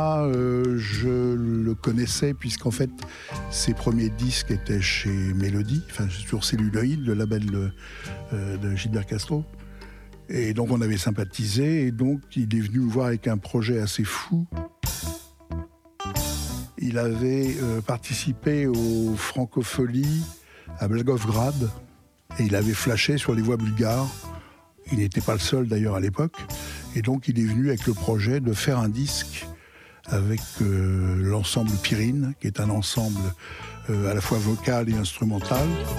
Je le connaissais puisqu'en fait, ses premiers disques étaient chez Mélodie, enfin sur Celluloïd, le label de Gilbert Castro. Et donc on avait sympathisé, et donc il est venu me voir avec un projet assez fou. Il avait participé aux Francopholies à Blagoevgrad, et il avait flashé sur les voix bulgares. Il n'était pas le seul d'ailleurs à l'époque. Et donc il est venu avec le projet de faire un disque avec l'ensemble Pirine, qui est un ensemble à la fois vocal et instrumental.